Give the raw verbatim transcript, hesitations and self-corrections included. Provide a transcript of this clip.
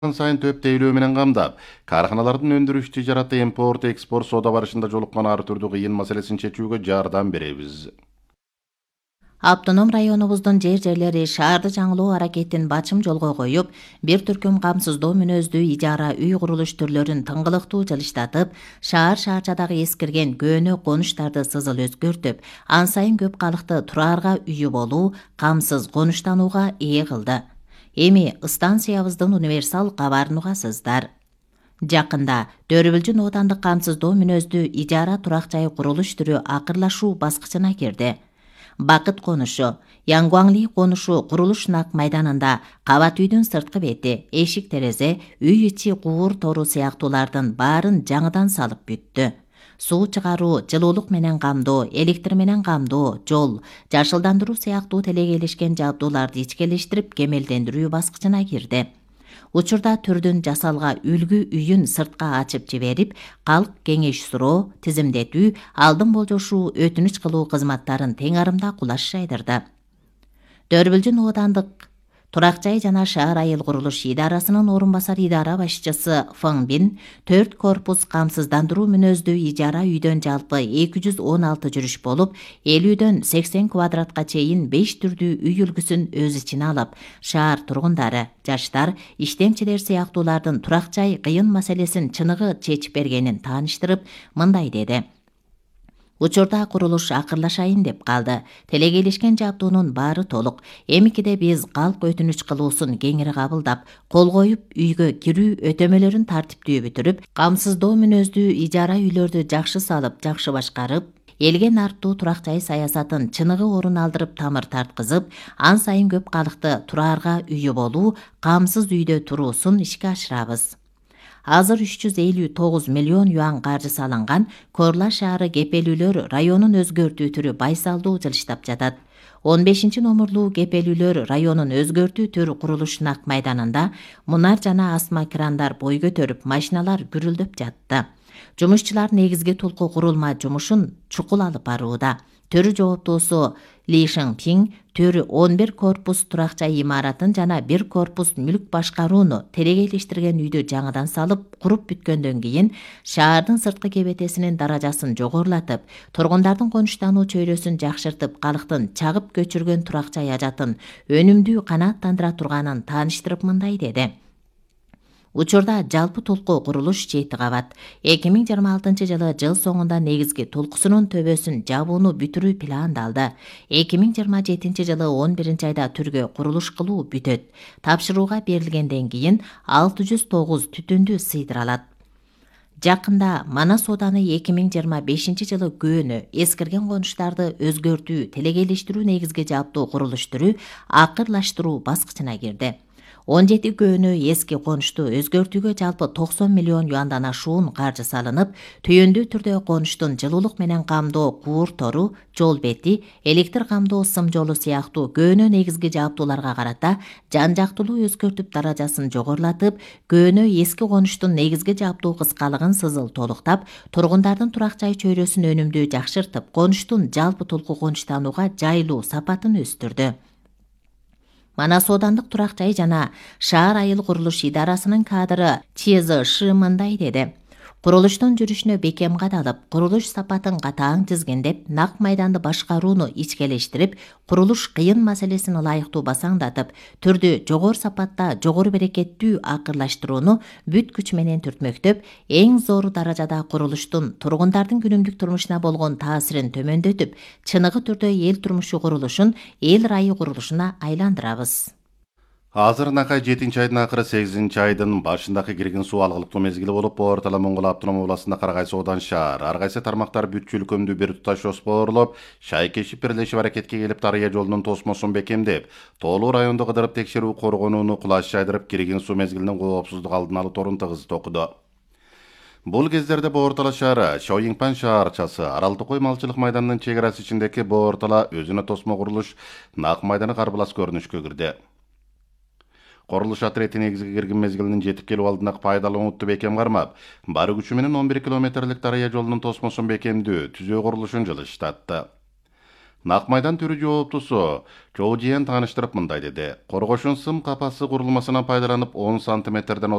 сайын төп тейлөө менен камдап, карханалардын өндүрүш тижараты, импорт, экспорт соода барышында жолуккан ар түрдүү кыйын маселесин чечүүгө жардам беребиз. Автоном районубуздун жер-жерлери шаарды жаңылоо аракетин бачым жолго коюп, бир түркүм камсыздоо мүнөздүү ижара үй курулуш түрлөрүн тыңгылыктуу жылыштатып, шаар шаарчадагы эскирген көөнө конуштарды сызыл өзгөртүп, ан сайын көп калыкты тураарга үйү болуу, камсыз конуштанууга ээ кылды. Эми станциябыздын универсал кабарын угасыздар. Жакында Дөрүбүлжүн оотандык камсыздоо мүнөздүү ижара турак жай курулуш түрү акырлашуу баскычына кирди. Бакыт конушу, Янгуаңли конушу курулуш нак майданында кабат үйдүн сырткы бети, эшик терезе, үй ичи куур тору сыяктуулардын баарын жаңыдан салып бүттү. Суу чыгаруу, жылуулук менен камдоо, электр менен камдоо, жол, жашылдандыруу сыяктуу телегейлешкен жабдууларды ичкелештирип кемелдендирүү баскычына кирди. Учурда түрдүн жасалга үлгү үйүн сыртка ачып жиберип, калк кеңеш суроо, тизимдетүү, алдын болжошуу, өтүнүч кылуу кызматтарын тең арымда кулаш жайдырды. Дөрүбүлжүн оотандык турак жай жана шаар айыл курулуш идарасынын орун басар идара башчысы Фың Бин төрт корпус камсыздандыруу мүнөздүү ижара үйдөн жалпы эки жүз он алты жүрүш болуп, элүүдөн сексен квадратка чейин беш түрдүү үй үлгүсүн өз ичине алып, шаар тургундары, жаштар, иштемчилер сыяктуулардын турак жай кыйын маселесин чыныгы чечип бергенин тааныштырып, мындай деди. Учурда курулуш акырлашайын деп калды. Телегейлешкен жабдуунун баары толук. Эмикиде биз калк өтүнүч кылуусун кеңири кабылдап, кол коюп, үйгө кирүү өтөмөлөрүн тартиптүү бүтүрүп, камсыздоо мүнөздүү ижара үйлөрдү жакшы салып, жакшы башкарып, элге нарттуу турак жай саясатын чыныгы орун алдырып тамыр тарткызып, ан сайын көп калыкты тураарга үйү болуу, камсыз үйдө туруусун ишке ашырабыз. Азыр үч жүз элүү тогуз миллион юан каржы салынган Корла шаары кепелүүлөр районун өзгөртүү түрү байсалдуу жылыштап жатат. он бешинчи номурлуу кепелүүлөр районун өзгөртүү түрү курулуш нак майданында мунар жана асма крандар бой көтөрүп, машиналар гүрүлдөп жатты. Жумушчулар негизги тулку курулма жумушун чукул алып барууда. Төрү жооптуусу Ли Шыңпиң төрү он бир корпус турак жай имаратын жана бир корпус мүлк башкарууну телегейлештирген үйдү жаңыдан салып, куруп бүткөндөн кийин шаардын сырткы кебетесинин даражасын жогорулатып, тургундардын конуштануу чөйрөсүн жакшыртып, калктын чагып көчүргөн турак жай ажатын өнүмдүү канааттандыра турганын тааныштырып мындай деди. Учурда жалпы толку курулуш жети кабат. эки миң жыйырма алтынчы жылы жыл соңунда негизги толкусунун төбөсүн жабууну бүтүрүү пландалды. эки миң жыйырма жетинчи жылы он биринчи айда түргө курулуш кылуу бүтөт. Тапшырууга берилгенден кийин алты жүз тогуз түтүндү сыйдыралат. Жакында Манас ооданы эки миң жыйырма бешинчи жылы көөнө эскирген конуштарды өзгөртүү, телегейлештирүү негизги жабдуу курулуш түрү акырлаштыруу баскычына кирди. он жети көөнө эски конушту өзгөртүүгө жалпы токсон миллион юандан ашуун каржы салынып, түйүндүү түрдө конуштун жылуулук менен камдоо куур тору, жол бети, электр камдоо сым жолу сыяктуу көөнө негизги жабдууларга карата жан жактылуу өзгөртүп, даражасын жогорулатып, көөнө эски конуштун негизги жабдуу кыскалыгын сызыл толуктап, тургундардын турак жай чөйрөсүн өнүмдүү жакшыртып, конуштун жалпы толку конуштанууга жайлуу сапатын өстүрдү. Манас оодандык турак жай жана шаар айыл курулуш идарасынын кадры Чезы Шы мындай деди. Курулуштун жүрүшүнө бекем кадалып, курулуш сапатын катаң тизгиндеп, нак майданды башкарууну ичкелештирип, курулуш кыйын маселесин ылайыктуу басаңдатып, түрдү жогору сапатта, жогору берекеттүү акырлаштырууну бүт күч менен түртмөктөп, эң зор даражада курулуштун тургундардын күнүмдүк турмушуна болгон таасирин төмөндөтүп, чыныгы түрдө эл турмушу курулушун эл райы курулушуна айландырабыз. Азыр накай жетинчи айдын акыры сегизинчи айдын башындагы кирген суу алгылыктуу мезгили болуп, Ортала Моңгол автоном областында Кара Кайсы одан шаар, ар кайсы тармактар бүт чүлкөмдүү бир туташ жоспорлоп, шайкешип бирлешип аракетке келип, Тарыя жолунун тосмосун бекемдеп, тоолуу районду кыдырып текшерүү коргонууну кулаш жайдырып, кирген суу мезгилинин коопсуздук алдын алуу торун тыгыз токуду. Бул кездерде Боортала шаары, Шоюңпан шаарчасы, Арал Токой малчылык майданынын чек арасы ичиндеги Боортала өзүнө тосмо курулуш нак майданы карбылас көрүнүшкө кирди. Корулуш отрети негизги кирген мезгилинин жетип келүү алдындагы пайдалуу утты бекем кармап, бары күчү менен он бир километрлик Тарыя жолунун тосмосун бекемдүү, түзөө курулушун жылыштатты. Нақ майдан түрі жооптусу Чоо Жиен тааныштырып мындай деди. Коргошун сым капасы курулмасынан пайдаланып он сантиметрден